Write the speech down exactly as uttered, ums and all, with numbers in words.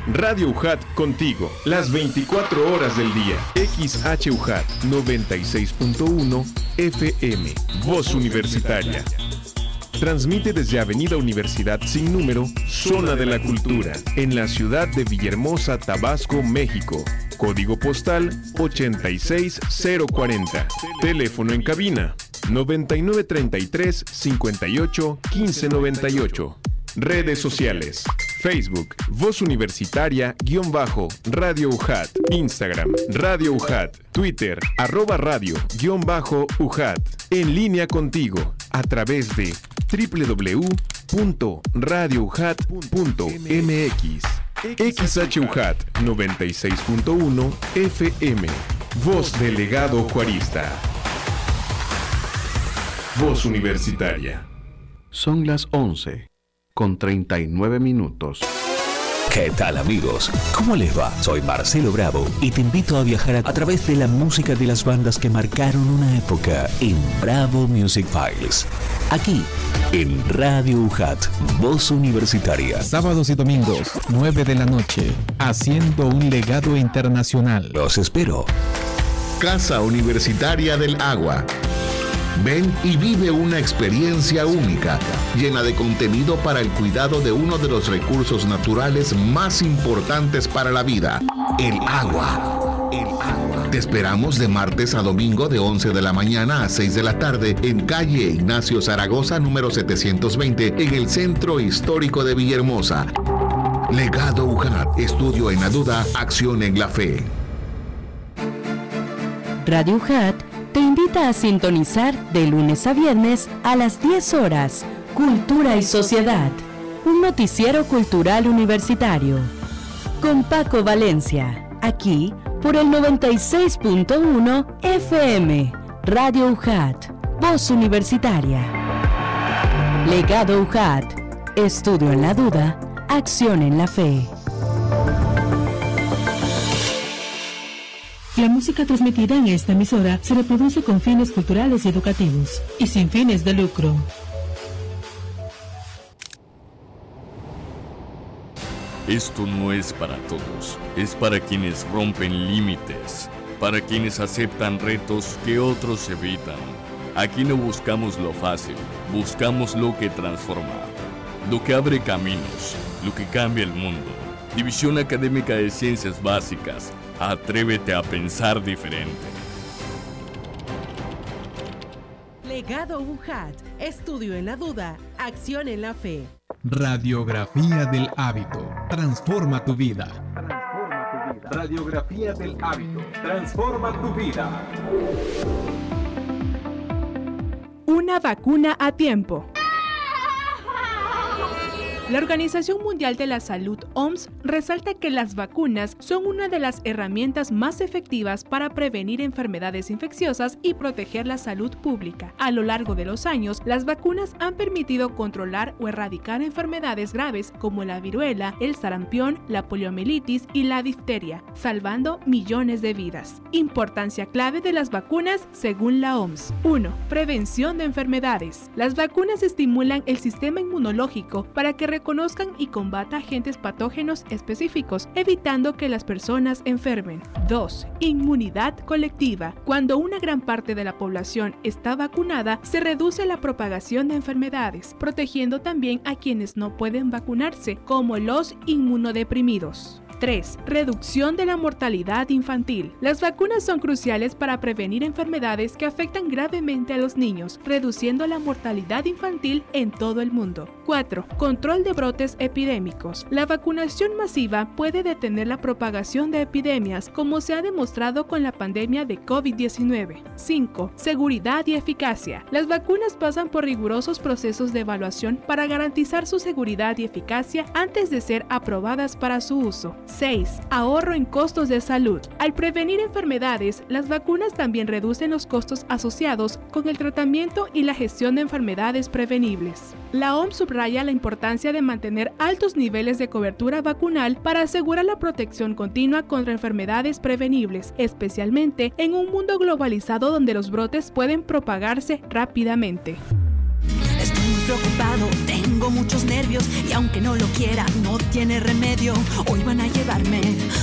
Radio U J A T contigo, las veinticuatro horas del día. X H U J A T noventa y seis punto uno F M, Voz Universitaria. Transmite desde Avenida Universidad Sin Número, Zona de la Cultura, en la ciudad de Villahermosa, Tabasco, México. Código postal ochenta y seis cero cuarenta. Teléfono en cabina noventa y nueve treinta y tres cincuenta y ocho quince noventa y ocho. Redes sociales: Facebook, Voz Universitaria, guión bajo, Radio U J A T. Instagram, Radio U J A T. Twitter, arroba radio, guión bajo, U J A T. En línea contigo, a través de doble u doble u doble u punto radio u j a t punto m x. X H U J A T noventa y seis punto uno F M. Voz Delegado Juarista. Voz Universitaria. Son las once con treinta y nueve minutos. ¿Qué tal, amigos? ¿Cómo les va? Soy Marcelo Bravo y te invito a viajar a, a través de la música de las bandas que marcaron una época en Bravo Music Files. Aquí, en Radio U J A T, Voz Universitaria. Sábados y domingos, nueve de la noche, haciendo un legado internacional. Los espero. Casa Universitaria del Agua. Ven y vive una experiencia única, llena de contenido para el cuidado de uno de los recursos naturales más importantes para la vida, el agua. El agua. Te esperamos de martes a domingo de once de la mañana a seis de la tarde en calle Ignacio Zaragoza, número setecientos veinte, en el Centro Histórico de Villahermosa. Legado U J A T, estudio en la duda, acción en la fe. Radio U J A T te invita a sintonizar de lunes a viernes a las diez horas, Cultura y Sociedad, un noticiero cultural universitario. Con Paco Valencia, aquí por el noventa y seis punto uno F M, Radio U J A T, Voz Universitaria. Legado U J A T, estudio en la duda, acción en la fe. La música transmitida en esta emisora se reproduce con fines culturales y educativos y sin fines de lucro. Esto no es para todos, es para quienes rompen límites, para quienes aceptan retos que otros evitan. Aquí no buscamos lo fácil, buscamos lo que transforma, lo que abre caminos, lo que cambia el mundo. División Académica de Ciencias Básicas. Atrévete a pensar diferente. Legado U J A T, estudio en la duda, acción en la fe. Radiografía del hábito, transforma tu vida. Transforma tu vida. Radiografía del hábito, transforma tu vida. Una vacuna a tiempo. La Organización Mundial de la Salud, O M S, resalta que las vacunas son una de las herramientas más efectivas para prevenir enfermedades infecciosas y proteger la salud pública. A lo largo de los años, las vacunas han permitido controlar o erradicar enfermedades graves como la viruela, el sarampión, la poliomielitis y la difteria, salvando millones de vidas. Importancia clave de las vacunas según la O M S. uno. Prevención de enfermedades. Las vacunas estimulan el sistema inmunológico para que reconozcan y combata agentes patógenos específicos, evitando que las personas enfermen. dos. Inmunidad colectiva. Cuando una gran parte de la población está vacunada, se reduce la propagación de enfermedades, protegiendo también a quienes no pueden vacunarse, como los inmunodeprimidos. tres. Reducción de la mortalidad infantil. Las vacunas son cruciales para prevenir enfermedades que afectan gravemente a los niños, reduciendo la mortalidad infantil en todo el mundo. cuatro. Control de brotes epidémicos. La vacunación masiva puede detener la propagación de epidemias, como se ha demostrado con la pandemia de COVID diecinueve. cinco. Seguridad y eficacia. Las vacunas pasan por rigurosos procesos de evaluación para garantizar su seguridad y eficacia antes de ser aprobadas para su uso. seis. Ahorro en costos de salud. Al prevenir enfermedades, las vacunas también reducen los costos asociados con el tratamiento y la gestión de enfermedades prevenibles. La O M S subraya la importancia de mantener altos niveles de cobertura vacunal para asegurar la protección continua contra enfermedades prevenibles, especialmente en un mundo globalizado donde los brotes pueden propagarse rápidamente. Estoy muy preocupado, tengo Tengo muchos nervios y aunque no lo quiera, no tiene remedio. Hoy van a llevarme